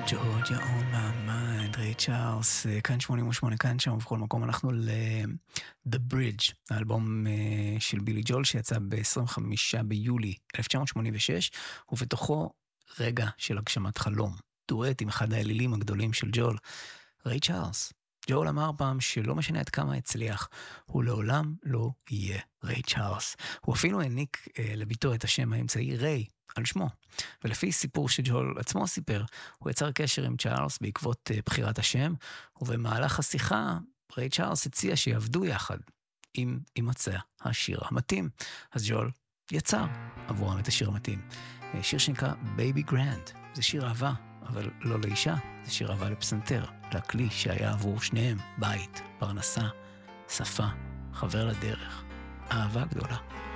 Georgia on my mind, ריי צ'ארלס, כאן 88, כאן שם, ובכל מקום אנחנו ל-The Bridge, האלבום של בילי ג'ול שיצא ב-25 ביולי 1986, ובתוכו רגע של הגשמת חלום, דואט עם אחד האלילים הגדולים של ג'ול, ריי צ'ארלס. ג'ול אמר פעם שלא משנה עד כמה הצליח, הוא לעולם לא יהיה ריי צ'ארלס. הוא אפילו העניק לביתו את השם האמצעי ריי, על שמו. ולפי סיפור שג'ול עצמו סיפר, הוא יצר קשר עם צ'ארלס בעקבות בחירת השם, ובמהלך השיחה, ריי צ'ארלס הציע שיעבדו יחד, אם יימצא השיר המתאים. אז ג'ול יצר עבורם את השיר המתאים. שיר שנקרא Baby Grand. זה שיר אהבה, אבל לא לאישה, זה שיר אהבה לפסנתר, לכלי שהיה עבור שניהם, בית, פרנסה, שפה, חבר לדרך, אהבה גדולה.